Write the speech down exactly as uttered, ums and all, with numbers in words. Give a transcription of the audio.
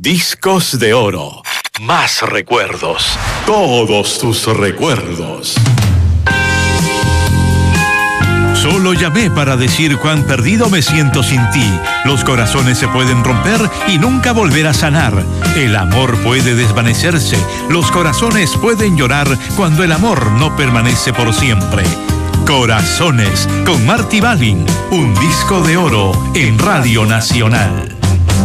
Discos de oro. Más recuerdos. Todos tus recuerdos. Solo llamé para decir cuán perdido me siento sin ti. Los corazones se pueden romper y nunca volver a sanar. El amor puede desvanecerse. Los corazones pueden llorar cuando el amor no permanece por siempre. Corazones con Marty Balin. Un disco de oro en Radio Nacional.